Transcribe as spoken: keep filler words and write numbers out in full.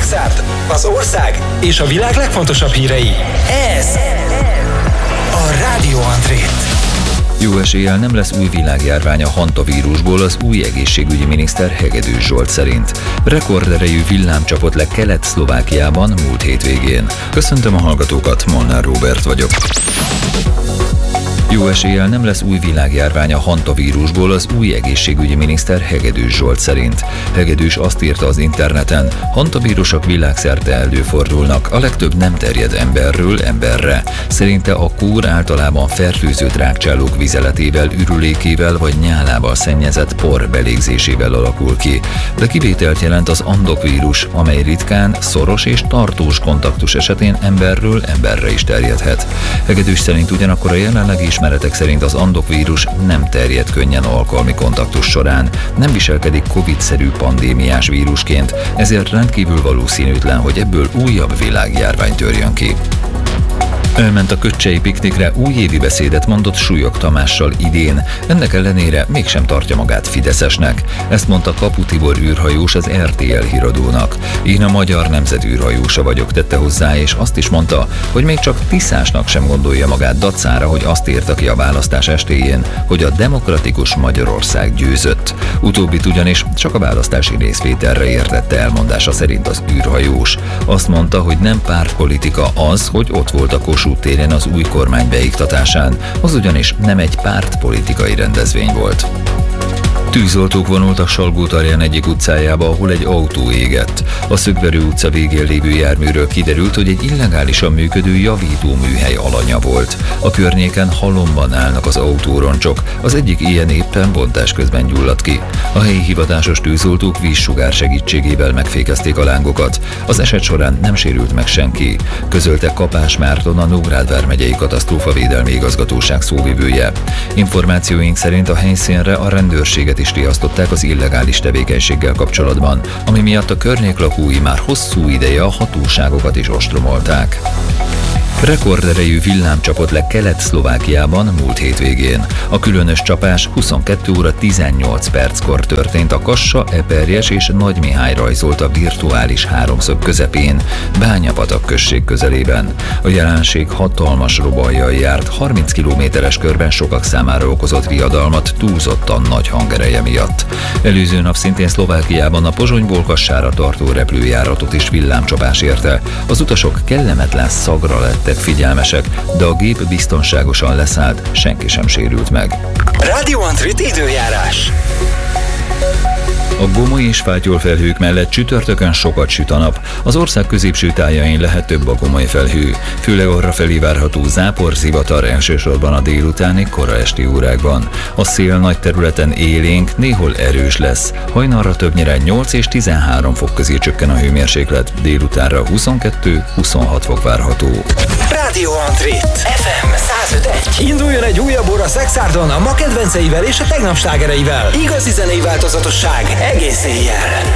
Szexárd, az ország és a világ legfontosabb hírei. Ez a Rádió Andrét. Jó eséllyel nem lesz új világjárvány a hantavírusból az új egészségügyi miniszter Hegedűs Zsolt szerint. Rekorderejű villám csapott le Kelet-Szlovákiában múlt hétvégén. Köszöntöm a hallgatókat, Molnár Róbert vagyok. Jó eséllyel nem lesz új világjárvány a hantavírusból az új egészségügyi miniszter Hegedűs Zsolt szerint. Hegedűs azt írta az interneten, hantavírusok világszerte előfordulnak, a legtöbb nem terjed emberről emberre. Szerinte a kór általában fertőzött rágcsálók vizeletével, ürülékével vagy nyálával szennyezett por belégzésével alakul ki. De kivételt jelent az andokvírus, amely ritkán, szoros és tartós kontaktus esetén emberről emberre is terjedhet. Hegedűs szerint ugyanakkor a jelenlegi ismeretek szerint az andokvírus nem terjed könnyen alkalmi kontaktus során, nem viselkedik Covid-szerű pandémiás vírusként, ezért rendkívül valószínűtlen, hogy ebből újabb világjárvány törjön ki. Elment a Köccsei piknikre, újévi beszédet mondott Súlyog Tamással idén, ennek ellenére mégsem tartja magát fideszesnek. Ezt mondta Kapu Tibor űrhajós az er té el híradónak. Én a magyar nemzet űrhajósa vagyok, tette hozzá, és azt is mondta, hogy még csak Tiszásnak sem gondolja magát dacára, hogy azt írta ki a választás estéjén, hogy a demokratikus Magyarország győzött. Utóbbit ugyanis csak a választási részvételre értette elmondása szerint az űrhajós. Azt mondta, hogy nem pártpolitika az, hogy ott volt a Kossuth téren az új kormány beiktatásán, az ugyanis nem egy pártpolitikai rendezvény volt. Tűzoltók vonultak Salgótarján egyik utcájába, ahol egy autó égett. A Szökverő utca végén lévő járműről kiderült, hogy egy illegálisan működő javítóműhely alanya volt. A környéken halomban állnak az autóroncsok, az egyik ilyen éppen bontás közben gyulladt ki. A helyi hivatásos tűzoltók vízsugár segítségével megfékezték a lángokat. Az eset során nem sérült meg senki, közölte Kapás Márton, a Nógrád vármegyei katasztrófavédelmi igazgatóság szóvivője. Információink szerint a helyszínre a rendőrséget is riasztották az illegális tevékenységgel kapcsolatban, ami miatt a környék lakói már hosszú ideje a hatóságokat is ostromolták. Rekorderejű villám csapott le Kelet-Szlovákiában múlt hétvégén. A különös csapás huszonkettő óra tizennyolc perckor történt a Kassa, Eperjes és Nagymihály rajzolta virtuális háromszög közepén, Bányapatak község közelében. A jelenség hatalmas robajjal járt, harminc kilométeres körben sokak számára okozott riadalmat túlzottan nagy hangereje miatt. Előző nap szintén Szlovákiában a Pozsonyból Kassára tartó repülőjáratot is villámcsapás érte. Az utasok kellemetlen szagra lettek figyelmesek, de a gép biztonságosan leszállt, senki sem sérült meg. Rádió Andrét időjárás. A gomoly és fátyolfelhők mellett csütörtökön sokat süt a nap. Az ország középső tájain lehet több a gomoly felhő. Főleg arra felé várható zápor, zivatar elsősorban a délutáni, kora esti órákban. A szél nagy területen élénk, néhol erős lesz. Hajnalra többnyire nyolc és tizenhárom fok közé csökken a hőmérséklet, délutánra huszonkettő-huszonhat fok várható. Rádió Andrét. ef em száz öt egy. Induljon egy újabb óra Szexárdon a ma kedvenceivel és a tegnap slágereivel. Igazi zenei változatosság egész éjjel.